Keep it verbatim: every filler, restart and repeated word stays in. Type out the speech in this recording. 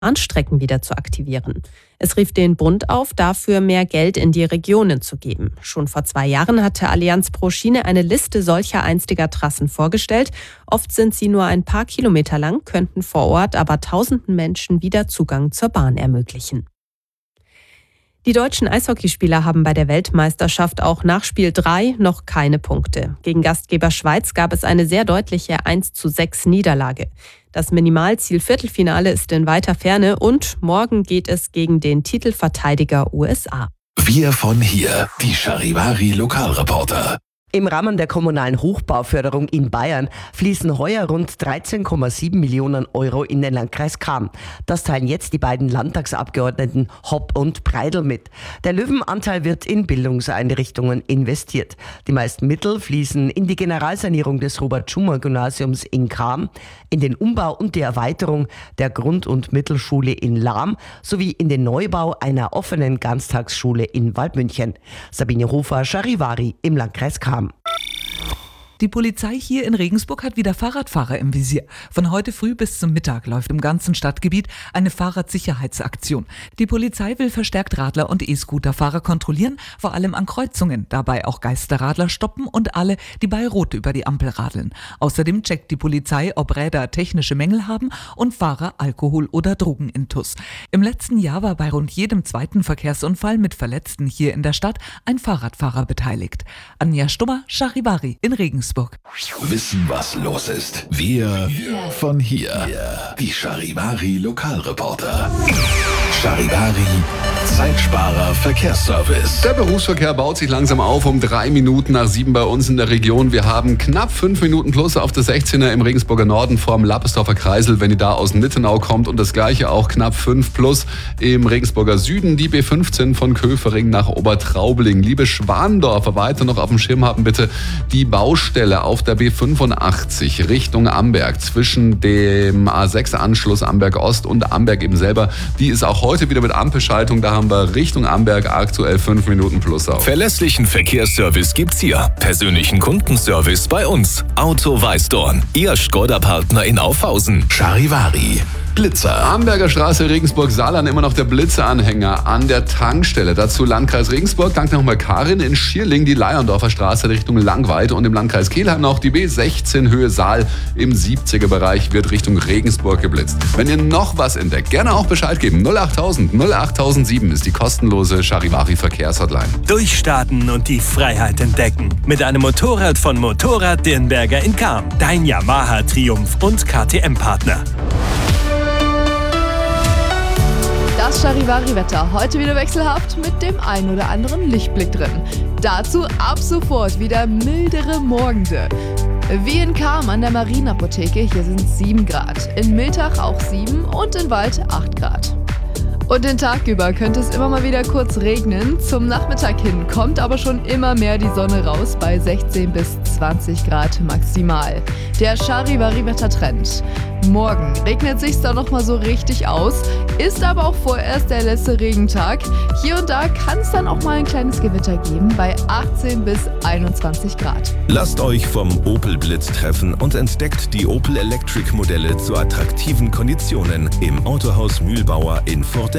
Bahnstrecken wieder zu aktivieren. Es rief den Bund auf, dafür mehr Geld in die Regionen zu geben. Schon vor zwei Jahren hatte Allianz pro Schiene eine Liste solcher einstiger Trassen vorgestellt. Oft sind sie nur ein paar Kilometer lang, könnten vor Ort aber tausenden Menschen wieder Zugang zur Bahn ermöglichen. Die deutschen Eishockeyspieler haben bei der Weltmeisterschaft auch nach Spiel drei noch keine Punkte. Gegen Gastgeber Schweiz gab es eine sehr deutliche eins zu sechs Niederlage. Das Minimalziel Viertelfinale ist in weiter Ferne und morgen geht es gegen den Titelverteidiger U S A. Wir von hier, die Charivari Lokalreporter. Im Rahmen der kommunalen Hochbauförderung in Bayern fließen heuer rund dreizehn Komma sieben Millionen Euro in den Landkreis Cham. Das teilen jetzt die beiden Landtagsabgeordneten Hopp und Breidel mit. Der Löwenanteil wird in Bildungseinrichtungen investiert. Die meisten Mittel fließen in die Generalsanierung des Robert-Schumann-Gymnasiums in Cham, in den Umbau und die Erweiterung der Grund- und Mittelschule in Lahm sowie in den Neubau einer offenen Ganztagsschule in Waldmünchen. Sabine Hofer, Charivari im Landkreis Cham. Die Polizei hier in Regensburg hat wieder Fahrradfahrer im Visier. Von heute früh bis zum Mittag läuft im ganzen Stadtgebiet eine Fahrradsicherheitsaktion. Die Polizei will verstärkt Radler und E-Scooterfahrer kontrollieren, vor allem an Kreuzungen. Dabei auch Geisterradler stoppen und alle, die bei Rot über die Ampel radeln. Außerdem checkt die Polizei, ob Räder technische Mängel haben und Fahrer Alkohol- oder Drogenintus. Im letzten Jahr war bei rund jedem zweiten Verkehrsunfall mit Verletzten hier in der Stadt ein Fahrradfahrer beteiligt. Anja Stummer, Charivari in Regensburg. Wissen, was los ist. Wir von hier. Die Charivari Lokalreporter. Charivari Zeitsparer Verkehrsservice. Der Berufsverkehr baut sich langsam auf um drei Minuten nach sieben bei uns in der Region. Wir haben knapp fünf Minuten plus auf der sechzehner im Regensburger Norden vorm Lappersdorfer Kreisel, wenn ihr da aus Nittenau kommt. Und das gleiche auch knapp fünf plus im Regensburger Süden. Die B fünfzehn von Köfering nach Obertraubling. Liebe Schwandorfer, weiter noch auf dem Schirm haben bitte die Baustelle auf der B fünfundachtzig Richtung Amberg zwischen dem A sechs Anschluss Amberg Ost und Amberg eben selber. Die ist auch heute wieder mit Ampelschaltung. Da haben wir Richtung Amberg aktuell fünf Minuten plus auf. Verlässlichen Verkehrsservice gibt's hier. Persönlichen Kundenservice bei uns. Auto Weißdorn. Ihr Skoda-Partner in Aufhausen. Charivari. Blitzer. Amberger Straße, Regensburg-Saarland, immer noch der Blitzeranhänger an der Tankstelle. Dazu Landkreis Regensburg, danke nochmal Karin. In Schierling die Leiondorfer Straße Richtung Langweid und im Landkreis Kelheim noch die B sechzehn Höhe Saal im siebziger Bereich wird Richtung Regensburg geblitzt. Wenn ihr noch was entdeckt, gerne auch Bescheid geben. null achttausend null achttausendsieben ist die kostenlose Charivari Verkehrshotline. Durchstarten und die Freiheit entdecken. Mit einem Motorrad von Motorrad Dirnberger in Cham. Dein Yamaha Triumph und K T M-Partner. Das Charivari-Wetter heute wieder wechselhaft mit dem ein oder anderen Lichtblick drin. Dazu ab sofort wieder mildere Morgende. Wie in Cham an der Marienapotheke, hier sind es sieben Grad. In Miltach auch sieben und in Wald acht Grad. Und den Tag über könnte es immer mal wieder kurz regnen. Zum Nachmittag hin kommt aber schon immer mehr die Sonne raus bei sechzehn bis zwanzig Grad maximal. Der Charivari-Wettertrend. Morgen regnet sich's da noch mal so richtig aus, ist aber auch vorerst der letzte Regentag. Hier und da kann es dann auch mal ein kleines Gewitter geben bei achtzehn bis einundzwanzig Grad. Lasst euch vom Opel Blitz treffen und entdeckt die Opel Electric Modelle zu attraktiven Konditionen im Autohaus Mühlbauer in Fort